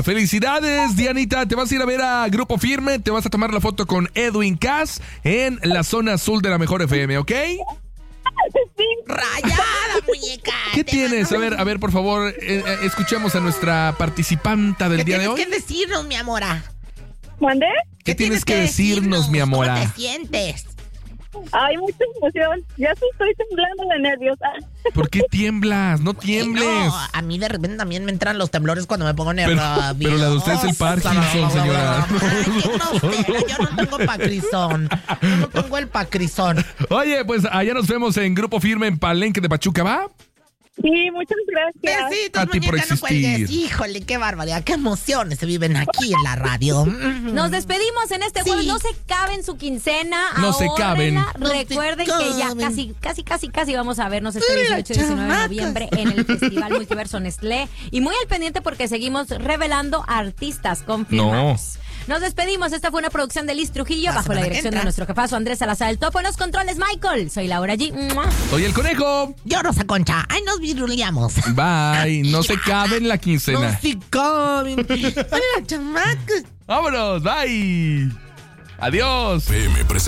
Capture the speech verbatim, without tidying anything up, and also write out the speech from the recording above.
Felicidades, Dianita. Te vas a ir a ver a Grupo Firme. Te vas a tomar la foto con Edwin Cass en la zona azul de la Mejor F M, ¿ok? Sí. Rayada, muñeca. ¿Qué tienes? A ver, a ver, por favor, eh, eh, escuchemos a nuestra participanta del ¿Qué día de tienes hoy. que decirnos, mi amora? ¿Mandé? ¿Qué tienes que decirnos, mi amora? ¿Cómo te sientes? Ay, mucha emoción. Ya sí estoy temblando de nervios. ¿Por qué tiemblas? No tiembles. Eh, no, a mí de repente también me entran los temblores cuando me pongo Pero, nerviosa. pero la de usted es el Parkinson, señora. Ay, qué grosera, yo no tengo pacrizón. Yo no tengo el pacrizón. Oye, pues allá nos vemos en Grupo Firme en Palenque de Pachuca, ¿va? Sí, muchas gracias. Besitos, A ti por muñeca, no existir. cuelgues. Híjole, qué barbaridad, qué emociones se viven aquí en la radio. Nos despedimos en este Sí. jueves. No se caben su quincena. No se caben. ahórrenla. No se Recuerden que ya caben. casi, casi, casi, casi vamos a vernos este Mira, dieciocho y diecinueve de chamacas. noviembre en el Festival Multiverso Nestlé. Y muy al pendiente porque seguimos revelando artistas confirmados. Nos despedimos. Esta fue una producción de Liz Trujillo La bajo la semana que dirección entra. de nuestro jefazo Andrés Salazar el Topo. En los controles, Michael. Soy Laura G. ¡Mua! Soy el Conejo. Yo, Rosa Concha, ay, nos viruleamos. Bye. No se cabe en la No quincena. se caben. Hola, chamacos. Vámonos. Bye. Adiós. P M presenta.